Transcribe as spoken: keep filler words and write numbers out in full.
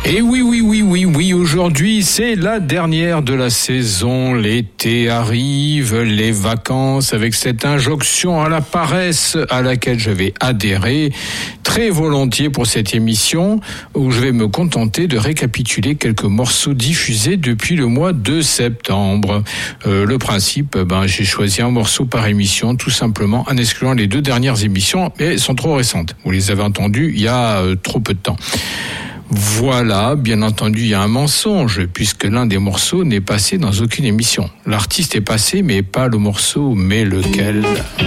Et oui, oui, oui, oui, oui, aujourd'hui, c'est la dernière de la saison. L'été arrive, les vacances, avec cette injonction à la paresse à laquelle je vais adhérer très volontiers pour cette émission, où je vais me contenter de récapituler quelques morceaux diffusés depuis le mois de septembre. Euh, le principe, ben, j'ai choisi un morceau par émission, tout simplement, en excluant les deux dernières émissions, mais elles sont trop récentes. Vous les avez entendues il y a euh, trop peu de temps. Voilà, bien entendu, il y a un mensonge, puisque l'un des morceaux n'est passé dans aucune émission. L'artiste est passé, mais pas le morceau, mais lequel ?